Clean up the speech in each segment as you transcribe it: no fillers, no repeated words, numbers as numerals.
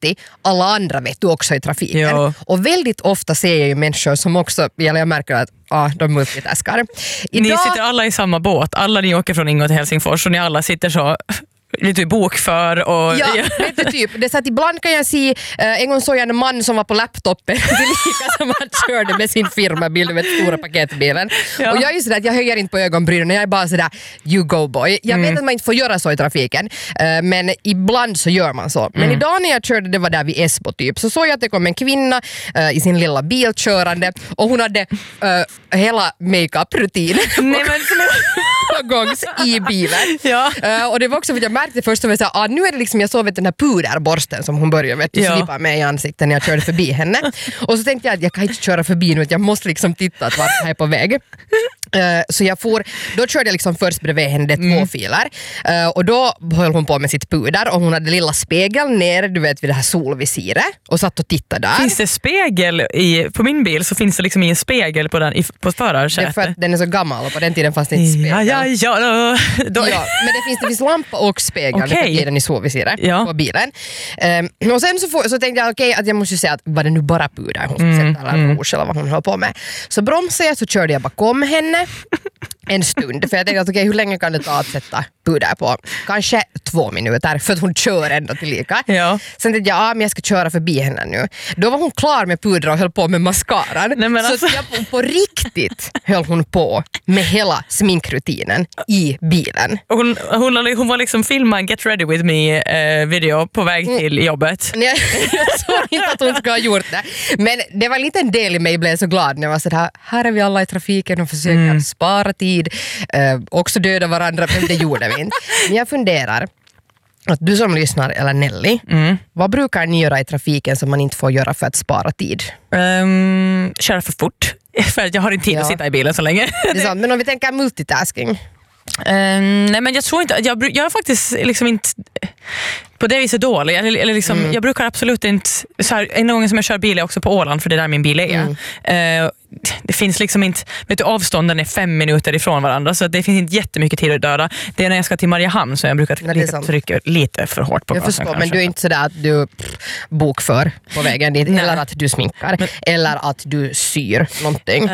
alltid alla andra vet du också i trafiken. Jo. Och väldigt ofta ser jag ju människor som också, eller jag märker att de multitaskar. Ni sitter alla i samma båt. Alla ni åker från Ingo till Helsingfors och ni alla sitter så lite bokför och... Ja, vet du, typ. Det så att ibland kan jag se, en gång såg jag en man som var på laptopen lika som han körde med sin firmabil med stora paketbilen. Ja. Och jag är ju sådär att jag höjer inte på ögonbrynen, jag är bara sådär, you go boy. Jag vet att man inte får göra så i trafiken, men ibland så gör man så. Men idag när jag körde, det var där vid Esbo typ, så såg jag att det kom en kvinna i sin lilla bil körande och hon hade hela makeup-rutin på gångs i bilen. Ja. Och det var också för att jag märkte först att nu är det liksom, jag såg den här puderborsten som hon började slipa med i ansiktet när jag körde förbi henne. Och så tänkte jag att jag kan inte köra förbi nu, att jag måste liksom titta att vart jag är på väg. Så då körde jag liksom först bredvid henne 2 filer. Och då höll hon på med sitt puder och hon hade lilla spegel ner, du vet, vid det här solvisiret och satt och tittade där. Finns det spegel på min bil, så finns det liksom en spegel på på förarsätet. Det är för att den är så gammal och på den tiden fanns det inte spegel. Ja, men det finns lampa och spegel i den i solvisiret på bilen. Och sen så tänkte jag att jag måste säga att var det nu bara puder hon skulle sätta alla rouge eller vad hon höll på med. Så bromsade jag, så körde jag bakom henne en stund, för jag tänkte att hur länge kan det ta att sätta puder på? Kanske 2 minuter, för att hon kör ändå till lika. Ja. Sen tänkte jag, men jag ska köra förbi henne nu. Då var hon klar med puder och höll på med mascaran. Så jag på riktigt höll hon på med hela sminkrutinen i bilen. Hon var liksom filmad Get Ready With Me video på väg till jobbet. Jag såg inte att hon skulle ha gjort det. Men det var en liten del i mig, blev så glad när jag var så här är vi alla i trafiken och försöker spara tid. Också döda varandra, men det gjorde vi inte. Men jag funderar att du som lyssnar, eller Nelly, vad brukar ni göra i trafiken som man inte får göra för att spara tid? Köra för fort. För jag har inte tid att sitta i bilen så länge. Det är sant, men om vi tänker multitasking. Nej, men jag tror inte, jag är faktiskt liksom inte på det viset dålig, eller liksom, jag brukar absolut inte så här, en gång som jag kör bil är också på Åland, för det är där min bil är. Det finns liksom inte, vet du, avstånden är 5 minuter ifrån varandra, så det finns inte jättemycket tid att döda. Det är när jag ska till Mariehamn så jag brukar trycka lite för hårt på gasen. Jag förstår, men du är så. inte sådär att du bokför på vägen dit, eller att du sminkar, eller att du syr någonting.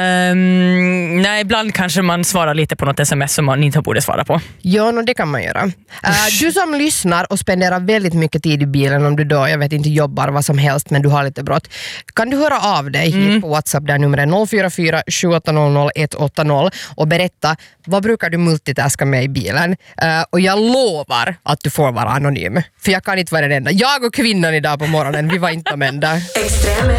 Nej, ibland kanske man svarar lite på något sms som man inte borde svara på. Ja, det kan man göra. Du som lyssnar och spenderar väldigt mycket tid i bilen, om du då, jag vet inte, jobbar vad som helst men du har lite brått, kan du höra av dig hit på WhatsApp där numret är 044 7800 180 och berätta, vad brukar du multitaska med i bilen? Och jag lovar att du får vara anonym, för jag kan inte vara den enda. Jag och kvinnan idag på morgonen, vi var inte de enda. Extrem